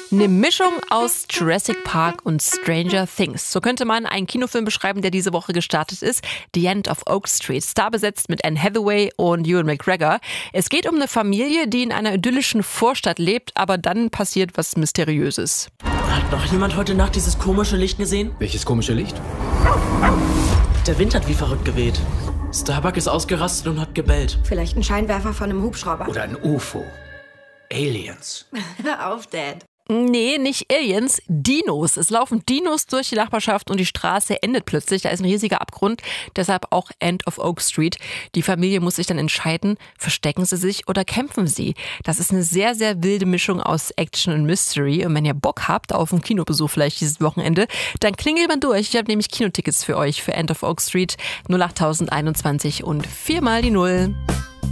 Eine Mischung aus Jurassic Park und Stranger Things. So könnte man einen Kinofilm beschreiben, der diese Woche gestartet ist. The End of Oak Street. Starbesetzt mit Anne Hathaway und Ewan McGregor. Es geht um eine Familie, die in einer idyllischen Vorstadt lebt, aber dann passiert was Mysteriöses. Hat noch jemand heute Nacht dieses komische Licht gesehen? Welches komische Licht? Der Wind hat wie verrückt geweht. Starbuck ist ausgerastet und hat gebellt. Vielleicht ein Scheinwerfer von einem Hubschrauber. Oder ein UFO. Aliens. Hör auf, Dad. Nee, nicht Aliens, Dinos. Es laufen Dinos durch die Nachbarschaft und die Straße endet plötzlich. Da ist ein riesiger Abgrund, deshalb auch End of Oak Street. Die Familie muss sich dann entscheiden, verstecken sie sich oder kämpfen sie. Das ist eine sehr, sehr wilde Mischung aus Action und Mystery. Und wenn ihr Bock habt auf einen Kinobesuch vielleicht dieses Wochenende, dann klingelt man durch. Ich habe nämlich Kinotickets für euch für End of Oak Street 08021 und 4 mal die 0.